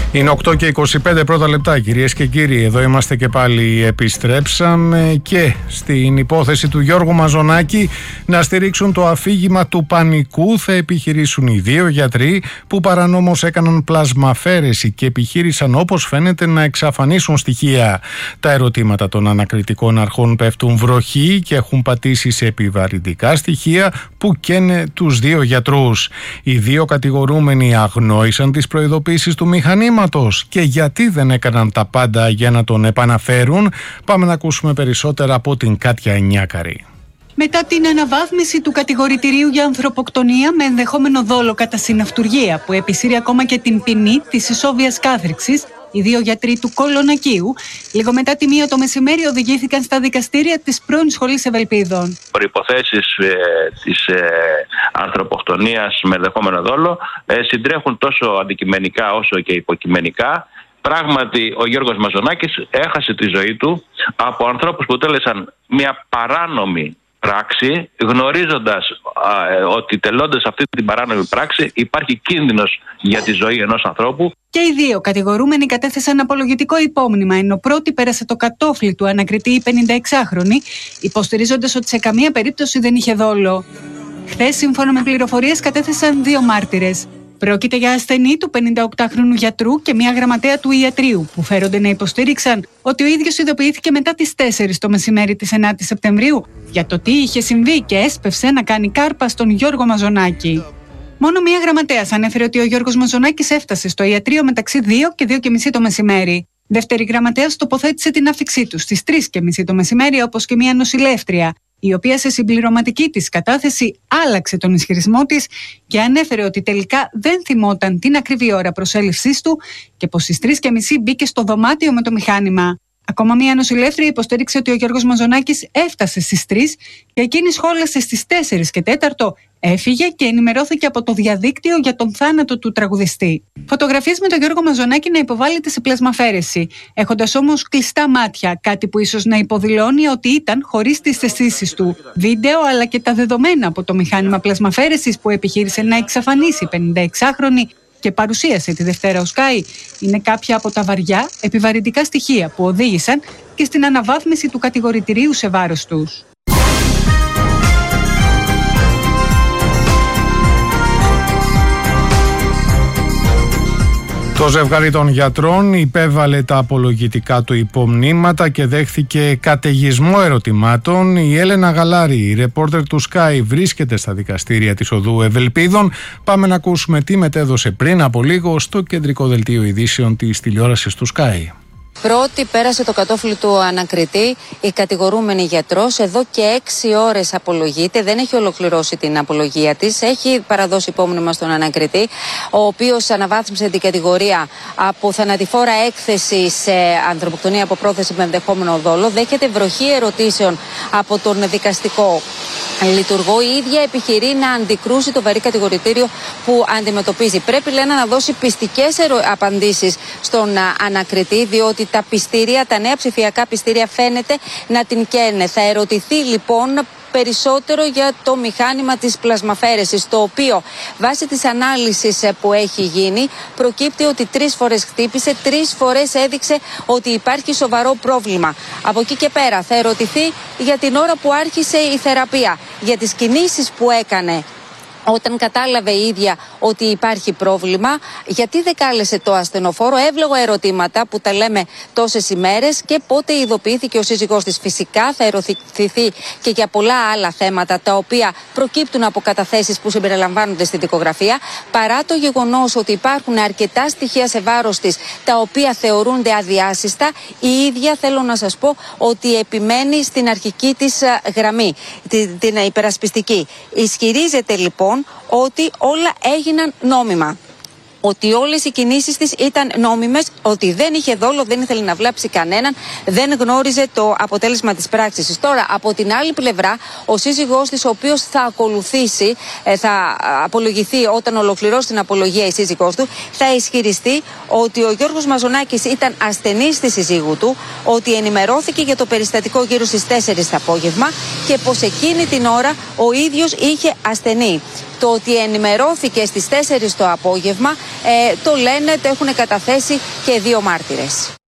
Είναι 8 και 25 πρώτα λεπτά, κυρίες και κύριοι. Εδώ είμαστε και πάλι, επιστρέψαμε και στην υπόθεση του Γιώργου Μαζονάκη να στηρίξουν το αφήγημα του πανικού. Θα επιχειρήσουν οι δύο γιατροί που παρανόμως έκαναν πλασμαφαίρεση και επιχείρησαν, όπως φαίνεται, να εξαφανίσουν στοιχεία. Τα ερωτήματα των ανακριτικών αρχών πέφτουν βροχή και έχουν πατήσει σε επιβαρυντικά στοιχεία που καίνε τους δύο γιατρούς. Οι δύο κατηγορούμενοι αγνόησαν τις προειδοποίησεις του μηχανήματος και γιατί δεν έκαναν τα πάντα για να τον επαναφέρουν. Πάμε να ακούσουμε περισσότερα από την Κάτια Νιάκαρη. Μετά την αναβάθμιση του κατηγορητηρίου για ανθρωποκτονία με ενδεχόμενο δόλο κατά συναυτουργία που επισύρει ακόμα και την ποινή της ισόβιας κάθριξης, οι δύο γιατροί του Κολονακίου, λίγο μετά τη 1 το μεσημέρι, οδηγήθηκαν στα δικαστήρια της πρώην Σχολής Ευελπίδων. Προϋποθέσεις της ανθρωποκτονίας με ενδεχόμενο δόλο συντρέχουν τόσο αντικειμενικά όσο και υποκειμενικά. Πράγματι, ο Γιώργος Μαζονάκης έχασε τη ζωή του από ανθρώπους που τέλεσαν μια παράνομη πράξη, γνωρίζοντας ότι τελώντας αυτή την παράνομη πράξη υπάρχει κίνδυνος για τη ζωή ενός ανθρώπου. Και οι δύο κατηγορούμενοι κατέθεσαν απολογητικό υπόμνημα, ενώ πρώτη πέρασε το κατόφλι του ανακριτή η 56χρονη, υποστηρίζοντας ότι σε καμία περίπτωση δεν είχε δόλο. Χθες, σύμφωνα με πληροφορίες, κατέθεσαν δύο μάρτυρες. Πρόκειται για ασθενή του 58χρονου γιατρού και μια γραμματέα του ιατρείου, που φέρονται να υποστήριξαν ότι ο ίδιος ειδοποιήθηκε μετά τις 4 το μεσημέρι της 9ης Σεπτεμβρίου για το τι είχε συμβεί και έσπευσε να κάνει κάρπα στον Γιώργο Μαζονάκη. Μόνο μια γραμματέας ανέφερε ότι ο Γιώργος Μαζονάκης έφτασε στο ιατρείο μεταξύ 2 και 2:30 το μεσημέρι. Δεύτερη γραμματέας τοποθέτησε την άφιξή του στις 3:30 το μεσημέρι, όπως και μια νοσηλεύτρια, η οποία σε συμπληρωματική της κατάθεση άλλαξε τον ισχυρισμό της και ανέφερε ότι τελικά δεν θυμόταν την ακριβή ώρα προσέλευσής του και πως στις 3:30 μπήκε στο δωμάτιο με το μηχάνημα. Ακόμα μία νοσηλεύτρια υποστήριξε ότι ο Γιώργος Μαζονάκης έφτασε στις 3 και εκείνη σχόλασε στις 4 και 4, έφυγε και ενημερώθηκε από το διαδίκτυο για τον θάνατο του τραγουδιστή. Φωτογραφίες με τον Γιώργο Μαζονάκη να υποβάλλεται σε πλασμαφαίρεση, έχοντας όμως κλειστά μάτια, κάτι που ίσως να υποδηλώνει ότι ήταν χωρίς τις αισθήσεις του. Βίντεο αλλά και τα δεδομένα από το μηχάνημα πλασμαφαίρεσης που επιχείρησε να εξαφανίσει 56χρονη και παρουσίασε τη Δευτέρα ο Sky είναι κάποια από τα βαριά επιβαρυντικά στοιχεία που οδήγησαν και στην αναβάθμιση του κατηγορητηρίου σε βάρος τους. Το ζευγάρι των γιατρών υπέβαλε τα απολογητικά του υπομνήματα και δέχθηκε καταιγισμό ερωτημάτων. Η Έλενα Γαλάρη, η ρεπόρτερ του Sky, βρίσκεται στα δικαστήρια της Οδού Ευελπίδων. Πάμε να ακούσουμε τι μετέδωσε πριν από λίγο στο κεντρικό δελτίο ειδήσεων της τηλεόρασης του Sky. Πρώτη πέρασε το κατόφλι του ανακριτή, η κατηγορούμενη γιατρός. Εδώ και 6 ώρες απολογείται, δεν έχει ολοκληρώσει την απολογία της. Έχει παραδώσει υπόμνημα στον ανακριτή, ο οποίος αναβάθμισε την κατηγορία από θανατηφόρα έκθεση σε ανθρωποκτονία από πρόθεση με ενδεχόμενο δόλο. Δέχεται βροχή ερωτήσεων από τον δικαστικό λειτουργό. Η ίδια επιχειρεί να αντικρούσει το βαρύ κατηγορητήριο που αντιμετωπίζει. Πρέπει, λένε, να δώσει πιστικές απαντήσεις στον ανακριτή, διότι τα πιστήρια, τα νέα ψηφιακά πιστήρια φαίνεται να την καίνε. Θα ερωτηθεί λοιπόν περισσότερο για το μηχάνημα της πλασμαφαίρεσης, το οποίο βάσει της ανάλυσης που έχει γίνει προκύπτει ότι 3 φορές χτύπησε, 3 φορές έδειξε ότι υπάρχει σοβαρό πρόβλημα. Από εκεί και πέρα θα ερωτηθεί για την ώρα που άρχισε η θεραπεία, για τις κινήσεις που έκανε όταν κατάλαβε η ίδια ότι υπάρχει πρόβλημα, γιατί δεν κάλεσε το ασθενοφόρο, εύλογα ερωτήματα που τα λέμε τόσες ημέρες, και πότε ειδοποιήθηκε ο σύζυγός της. Φυσικά θα ερωτηθεί και για πολλά άλλα θέματα τα οποία προκύπτουν από καταθέσεις που συμπεριλαμβάνονται στη δικογραφία, παρά το γεγονός ότι υπάρχουν αρκετά στοιχεία σε βάρος της τα οποία θεωρούνται αδιάσυστα. Η ίδια, θέλω να σας πω, ότι επιμένει στην αρχική της γραμμή, την υπερασπιστική. Ισχυρίζεται λοιπόν ότι όλα έγιναν νόμιμα. ότι όλες οι κινήσεις της ήταν νόμιμες, ότι δεν είχε δόλο, δεν ήθελε να βλάψει κανέναν, δεν γνώριζε το αποτέλεσμα της πράξης. Τώρα, από την άλλη πλευρά, ο σύζυγός της, ο οποίος θα ακολουθήσει, θα απολογηθεί όταν ολοκληρώσει την απολογία η σύζυγός του, θα ισχυριστεί ότι ο Γιώργος Μαζονάκης ήταν ασθενής της σύζυγου του, ότι ενημερώθηκε για το περιστατικό γύρω στις 4 το απόγευμα και πως εκείνη την ώρα ο ίδιος είχε ασθενή. Το ότι ενημερώθηκε στις 4 το απόγευμα το λένε, το έχουν καταθέσει και 2 μάρτυρες.